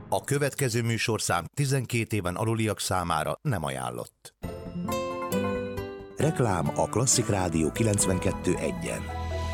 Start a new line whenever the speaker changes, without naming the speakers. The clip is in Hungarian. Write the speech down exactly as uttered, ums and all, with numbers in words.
A következő műsorszám tizenkét éven aluliak számára nem ajánlott.
Reklám a Klasszik Rádió kilencvenkettő egyen.